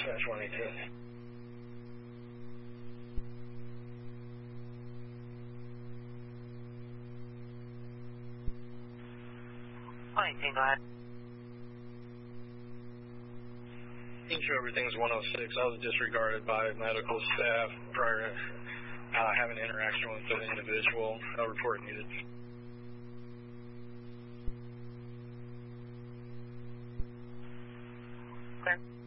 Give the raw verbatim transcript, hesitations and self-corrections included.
one eighteen. one eighteen, go ahead. Making sure everything's one oh six. I was disregarded by medical staff prior to uh, having an interaction with an individual. No report needed. Okay.